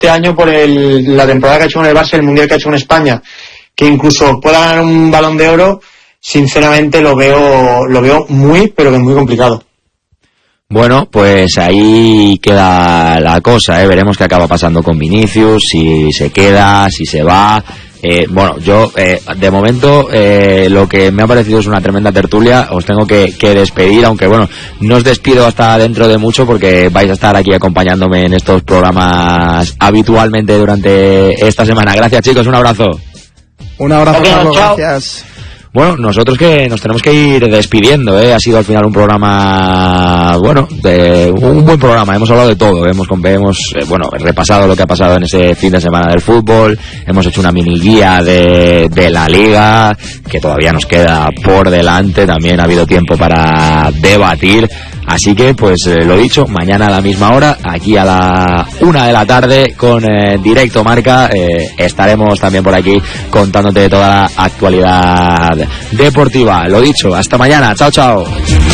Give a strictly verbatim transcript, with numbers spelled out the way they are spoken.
este año por el, la temporada que ha hecho con el Barça, el Mundial que ha hecho con España, que incluso pueda ganar un Balón de Oro, sinceramente lo veo, lo veo muy, pero que muy complicado. Bueno, pues ahí queda la cosa, ¿eh? Veremos qué acaba pasando con Vinicius, si se queda, si se va. Eh, bueno, yo eh, de momento eh, lo que me ha parecido es una tremenda tertulia. Os tengo que, que despedir, aunque bueno, no os despido hasta dentro de mucho porque vais a estar aquí acompañándome en estos programas habitualmente durante esta semana. Gracias, chicos, un abrazo. Un abrazo, Gracias, Carlos, chao. gracias. Bueno, nosotros que nos tenemos que ir despidiendo, ¿eh? Ha sido al final un programa, bueno, de un buen programa. Hemos hablado de todo, hemos, hemos eh, bueno, repasado lo que ha pasado en ese fin de semana del fútbol, hemos hecho una mini guía de, de la Liga, que todavía nos queda por delante, también ha habido tiempo para debatir. Así que, pues eh, lo dicho, mañana a la misma hora, aquí a la una de la tarde, con eh, Directo Marca, eh, estaremos también por aquí contándote toda la actualidad deportiva. Lo dicho, hasta mañana, chao, chao.